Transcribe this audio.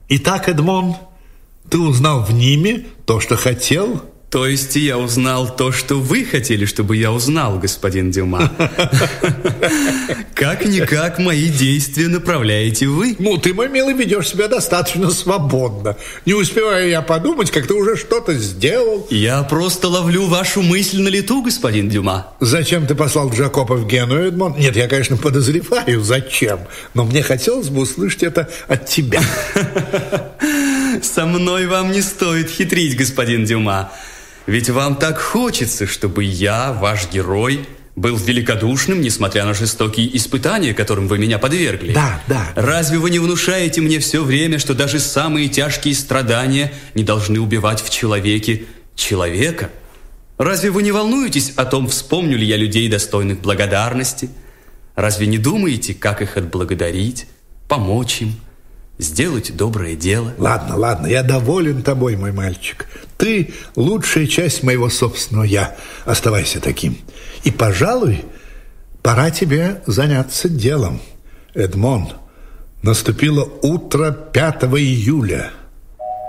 Итак, Эдмон, ты узнал в Ниме то, что хотел? То есть я узнал то, что вы хотели, чтобы я узнал, господин Дюма. Как-никак мои действия направляете вы. Ну, ты, мой милый, ведешь себя достаточно свободно. Не успеваю я подумать, как ты уже что-то сделал. Я просто ловлю вашу мысль на лету, господин Дюма. Зачем ты послал Джакопа в Геную, Эдмон? Нет, я, конечно, подозреваю, зачем. Но мне хотелось бы услышать это от тебя. Со мной вам не стоит хитрить, господин Дюма. Ведь вам так хочется, чтобы я, ваш герой, был великодушным, несмотря на жестокие испытания, которым вы меня подвергли. Да. Разве вы не внушаете мне все время, что даже самые тяжкие страдания не должны убивать в человеке человека? Разве вы не волнуетесь о том, вспомню ли я людей, достойных благодарности? Разве не думаете, как их отблагодарить, помочь им, сделать доброе дело? Ладно, я доволен тобой, мой мальчик. Ты лучшая часть моего собственного «я». Оставайся таким. И, пожалуй, пора тебе заняться делом. Эдмон, наступило утро 5 июля.